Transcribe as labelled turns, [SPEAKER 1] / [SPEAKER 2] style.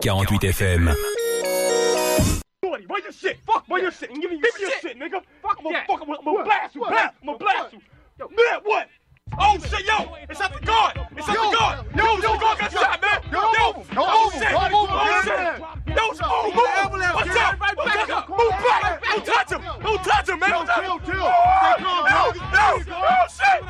[SPEAKER 1] 48 FM.
[SPEAKER 2] Where your shit? Fuck where your shit? Give me your shit, nigga. Fuck that. I'm gonna blast you. I'm gonna blast you. Yo, man, what? Oh shit, yo! It's at the guard! It's at the guard! Yo, the guard got shot, man! Yo, oh shit! Oh shit! Yo, move! What's up? Back up! Move back! Don't touch him! Don't touch him, man! Chill! Oh shit!